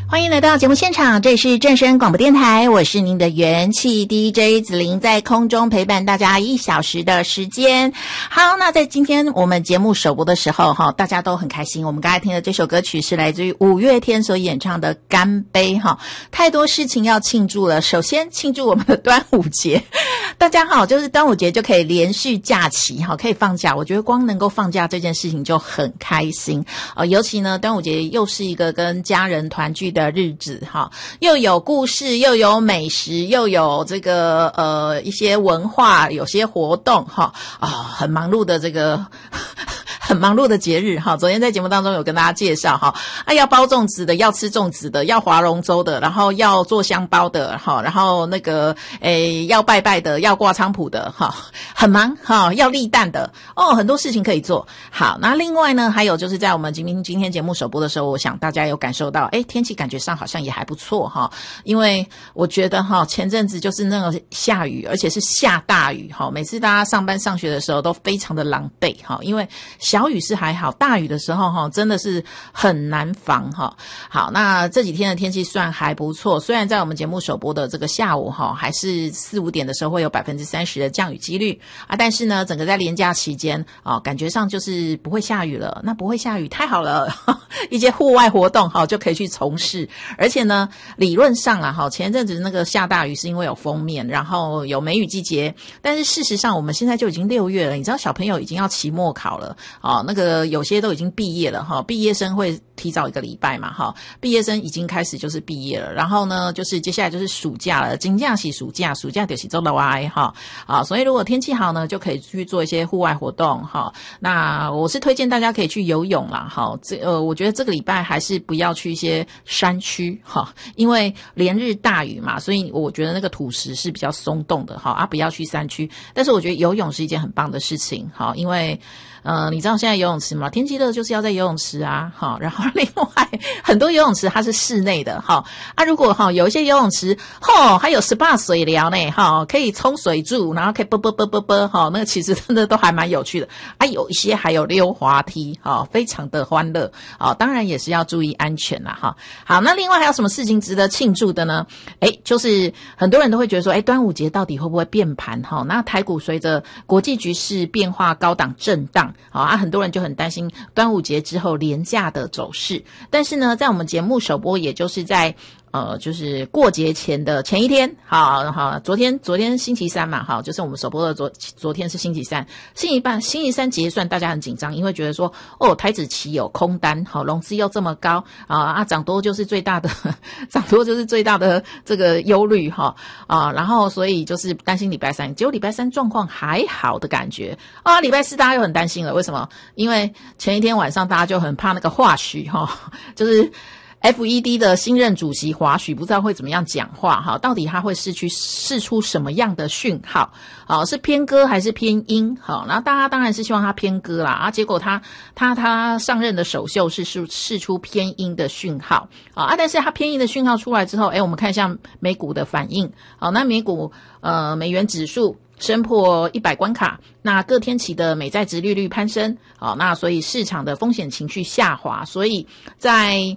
欢迎来到节目现场，这里是正声广播电台，我是您的元气 DJ 子琳，在空中陪伴大家1小时的时间。好，那在今天我们节目首播的时候大家都很开心。我们刚才听的这首歌曲是来自于五月天所演唱的《干杯》太多事情要庆祝了。首先庆祝我们的端午节，大家就是端午节就可以连续假期可以放假，我觉得光能够放假这件事情就很开心尤其呢端午节又是一个跟家人团聚的日子又有故事，又有美食，又有这个一些文化，有些活动很忙碌的这个很忙碌的节日昨天在节目当中有跟大家介绍要包粽子的，要吃粽子的，要划龙舟的，然后要做香包的然后那个要拜拜的，要挂菖蒲的很忙要立蛋的很多事情可以做。好，那另外呢还有就是在我们今天节目首播的时候，我想大家有感受到天气感觉上好像也还不错因为我觉得前阵子就是那个下雨，而且是下大雨每次大家上班上学的时候都非常的狼狈因为小雨是还好，大雨的时候真的是很难防好，那这几天的天气算还不错，虽然在我们节目首播的这个下午还是4、5点的时候会有 30% 的降雨几率但是呢整个在连假期间感觉上就是不会下雨了。那不会下雨太好了一些户外活动就可以去从事。而且呢理论上前一阵子那个下大雨是因为有锋面，然后有梅雨季节，但是事实上我们现在就已经6月了，你知道小朋友已经要期末考了那个有些都已经毕业了毕业生会提早1个礼拜嘛毕业生已经开始就是毕业了，然后呢就是接下来就是暑假了，真正是暑假就是做了所以如果天气好呢就可以去做一些户外活动那我是推荐大家可以去游泳啦我觉得这个礼拜还是不要去一些山区因为连日大雨嘛，所以我觉得那个土石是比较松动的不要去山区。但是我觉得游泳是一件很棒的事情因为你知道现在游泳池吗？天气热就是要在游泳池然后另外很多游泳池它是室内的如果有一些游泳池还有 SPA 水疗呢可以冲水柱，然后可以啵那个其实真的都还蛮有趣的有一些还有溜滑梯非常的欢乐当然也是要注意安全啦好，那另外还有什么事情值得庆祝的呢？就是很多人都会觉得说端午节到底会不会变盘那台股随着国际局势变化高档震荡很多人就很担心端午节之后连假的走势。但是呢在我们节目首播也就是在就是过节前的前一天昨天星期三嘛就是我们首播的昨天是星期三，星期三结算大家很紧张，因为觉得说台指期有空单融资又这么高涨多就是最大的这个忧虑然后所以就是担心礼拜三，结果礼拜三状况还好的感觉礼拜四大家又很担心了。为什么？因为前一天晚上大家就很怕那个华许就是FED 的新任主席华许不知道会怎么样讲话到底他会释出什么样的讯号是偏鸽还是偏鹰然后大家当然是希望他偏鸽啦结果他上任的首秀是释出偏鹰的讯号但是他偏鹰的讯号出来之后我们看一下美股的反应那美股美元指数升破100关卡，那各天期的美债殖利率攀升那所以市场的风险情绪下滑，所以在